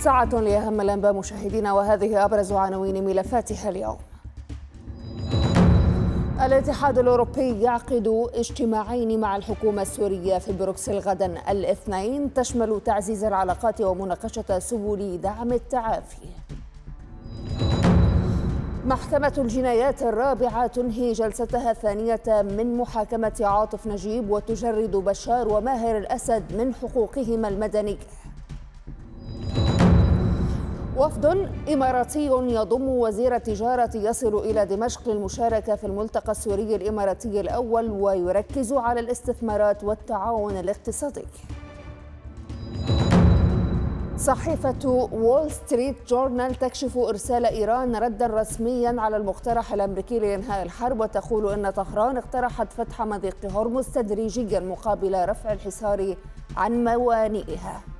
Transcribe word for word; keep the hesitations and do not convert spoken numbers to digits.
ساعة لأهم الأنباء مشاهدينا، وهذه أبرز عناوين ملفاتها اليوم. الاتحاد الأوروبي يعقد اجتماعين مع الحكومة السورية في بروكسل غدا الاثنين، تشمل تعزيز العلاقات ومناقشة سبل دعم التعافي. محكمة الجنايات الرابعة تنهي جلستها الثانية من محاكمة عاطف نجيب وتجرد بشار وماهر الأسد من حقوقهما المدنية. وفد إماراتي يضم وزير التجارة يصل إلى دمشق للمشاركة في الملتقى السوري الإماراتي الأول، ويركز على الاستثمارات والتعاون الاقتصادي. صحيفة وول ستريت جورنال تكشف إرسال إيران ردا رسميا على المقترح الأمريكي لإنهاء الحرب، وتقول إن طهران اقترحت فتح مضيق هرمز تدريجيا مقابل رفع الحصار عن موانئها.